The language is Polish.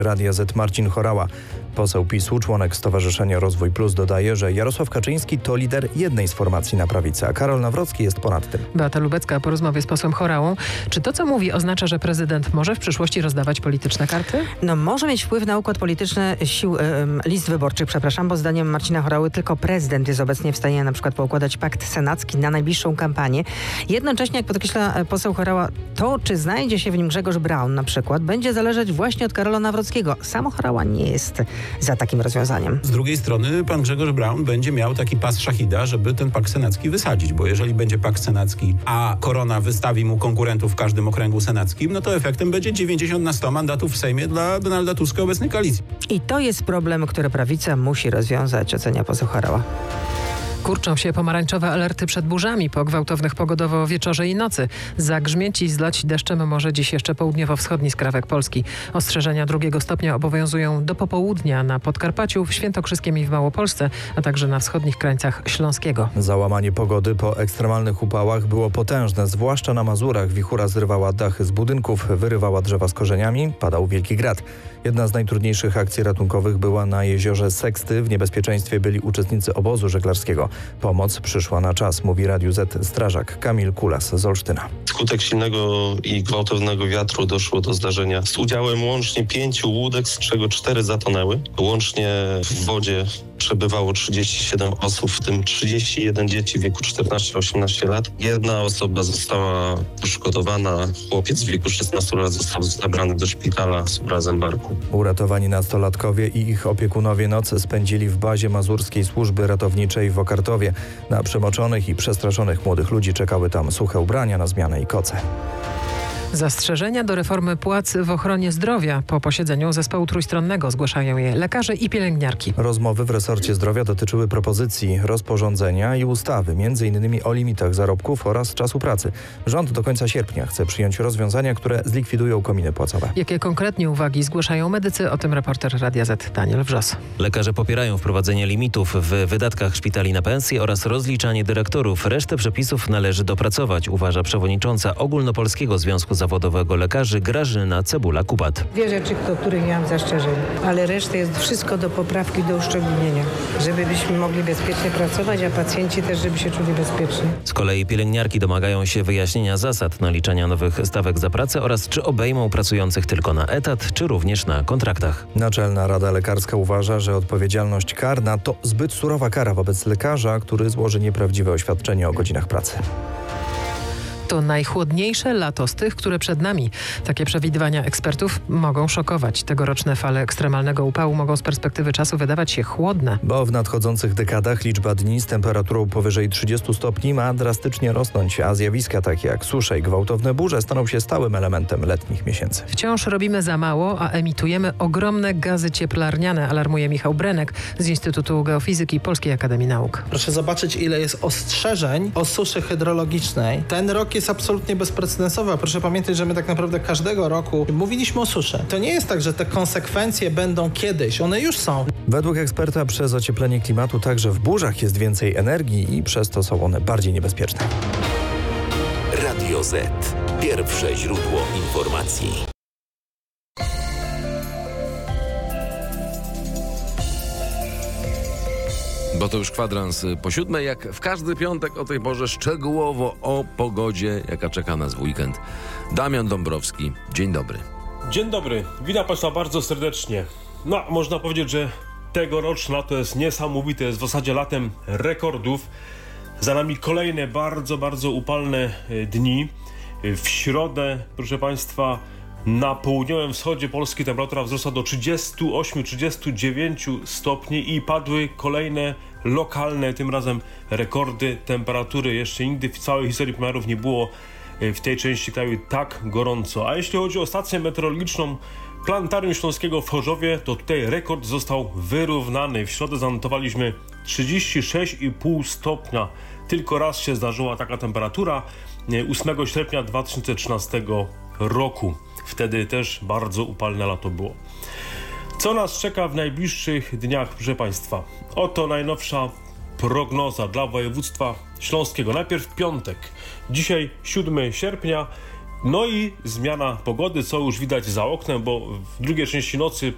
Radia Z Marcin Horała. Poseł PiS-u, członek Stowarzyszenia Rozwój Plus, dodaje, że Jarosław Kaczyński to lider jednej z formacji na prawicy, a Karol Nawrocki jest ponad tym. Beata Lubecka po rozmowie z posłem Horałą. Czy to, co mówi, oznacza, że prezydent może w przyszłości rozdawać polityczne karty? Może mieć wpływ na układ polityczny list wyborczych, bo zdaniem Marcina Horały tylko prezydent jest obecnie w stanie na przykład poukładać pakt senacki na najbliższą kampanię. Jednocześnie, jak podkreśla poseł Horała, to, czy znajdzie się w nim Grzegorz Braun na przykład, będzie zależeć właśnie od Karola Nawrockiego. Sam Horała nie jest za takim rozwiązaniem. Z drugiej strony pan Grzegorz Braun będzie miał taki pas szachida, żeby ten pakt senacki wysadzić, bo jeżeli będzie pakt senacki, a Korona wystawi mu konkurentów w każdym okręgu senackim, no to efektem będzie 90/100 mandatów w Sejmie dla Donalda Tuska obecnej koalicji. I to jest problem, który prawica musi rozwiązać, ocenia poseł Horała. Kurczą się pomarańczowe alerty przed burzami po gwałtownych pogodowo wieczorze i nocy. Zagrzmieć i zlać deszczem może dziś jeszcze południowo-wschodni skrawek Polski. Ostrzeżenia 2 stopnia obowiązują do popołudnia na Podkarpaciu, w Świętokrzyskiem i w Małopolsce, a także na wschodnich krańcach Śląskiego. Załamanie pogody po ekstremalnych upałach było potężne, zwłaszcza na Mazurach. Wichura zrywała dachy z budynków, wyrywała drzewa z korzeniami, padał wielki grad. Jedna z najtrudniejszych akcji ratunkowych była na jeziorze Seksty. W niebezpieczeństwie byli uczestnicy obozu żeglarskiego. Pomoc przyszła na czas, mówi Radiu Z strażak Kamil Kulas z Olsztyna. Wskutek silnego i gwałtownego wiatru doszło do zdarzenia z udziałem łącznie 5 łódek, z czego 4 zatonęły. Łącznie w wodzie przebywało 37 osób, w tym 31 dzieci w wieku 14-18 lat. Jedna osoba została poszkodowana, chłopiec w wieku 16 lat został zabrany do szpitala z urazem barku. Uratowani nastolatkowie i ich opiekunowie noc spędzili w bazie Mazurskiej Służby Ratowniczej w Okartowie. Na przemoczonych i przestraszonych młodych ludzi czekały tam suche ubrania na zmianę i koce. Zastrzeżenia do reformy płac w ochronie zdrowia po posiedzeniu zespołu trójstronnego zgłaszają je lekarze i pielęgniarki. Rozmowy w resorcie zdrowia dotyczyły propozycji rozporządzenia i ustawy, m.in. o limitach zarobków oraz czasu pracy. Rząd do końca sierpnia chce przyjąć rozwiązania, które zlikwidują kominy płacowe. Jakie konkretnie uwagi zgłaszają medycy? O tym reporter Radia Z Daniel Wrzos. Lekarze popierają wprowadzenie limitów w wydatkach szpitali na pensje oraz rozliczanie dyrektorów. Resztę przepisów należy dopracować, uważa przewodnicząca Ogólnopolskiego Związku Zawodowego Lekarzy Grażyna Cebula-Kubat. 2 rzeczy, do których nie mam zastrzeżeń, ale reszta jest wszystko do poprawki, do uszczególnienia, żebyśmy mogli bezpiecznie pracować, a pacjenci też, żeby się czuli bezpiecznie. Z kolei pielęgniarki domagają się wyjaśnienia zasad naliczania nowych stawek za pracę oraz czy obejmą pracujących tylko na etat, czy również na kontraktach. Naczelna Rada Lekarska uważa, że odpowiedzialność karna to zbyt surowa kara wobec lekarza, który złoży nieprawdziwe oświadczenie o godzinach pracy. To najchłodniejsze lato z tych, które przed nami. Takie przewidywania ekspertów mogą szokować. Tegoroczne fale ekstremalnego upału mogą z perspektywy czasu wydawać się chłodne. Bo w nadchodzących dekadach liczba dni z temperaturą powyżej 30 stopni ma drastycznie rosnąć, a zjawiska takie jak susze i gwałtowne burze staną się stałym elementem letnich miesięcy. Wciąż robimy za mało, a emitujemy ogromne gazy cieplarniane, alarmuje Michał Brenek z Instytutu Geofizyki Polskiej Akademii Nauk. Proszę zobaczyć, ile jest ostrzeżeń o suszy hydrologicznej. Ten rok jest absolutnie bezprecedensowy. Proszę pamiętać, że my tak naprawdę każdego roku mówiliśmy o suszy. To nie jest tak, że te konsekwencje będą kiedyś. One już są. Według eksperta przez ocieplenie klimatu także w burzach jest więcej energii i przez to są one bardziej niebezpieczne. Radio Z. Pierwsze źródło informacji. Bo to już kwadrans po 7:00, jak w każdy piątek o tej porze szczegółowo o pogodzie, jaka czeka nas w weekend. Damian Dąbrowski, dzień dobry. Dzień dobry, witam Państwa bardzo serdecznie. No, można powiedzieć, że tegoroczne lato jest niesamowite, jest w zasadzie latem rekordów. Za nami kolejne bardzo upalne dni. W środę, proszę Państwa, na południowym wschodzie Polski temperatura wzrosła do 38-39 stopni i padły kolejne lokalne, tym razem rekordy temperatury. Jeszcze nigdy w całej historii pomiarów nie było w tej części kraju tak gorąco. A jeśli chodzi o stację meteorologiczną Planetarium Śląskiego w Chorzowie, to tutaj rekord został wyrównany. W środę zanotowaliśmy 36,5 stopnia. Tylko raz się zdarzyła taka temperatura, 8 sierpnia 2013 roku. Wtedy też bardzo upalne lato było. Co nas czeka w najbliższych dniach, proszę Państwa? Oto najnowsza prognoza dla województwa śląskiego. Najpierw piątek, dzisiaj 7 sierpnia, no i zmiana pogody, co już widać za oknem, bo w drugiej części nocy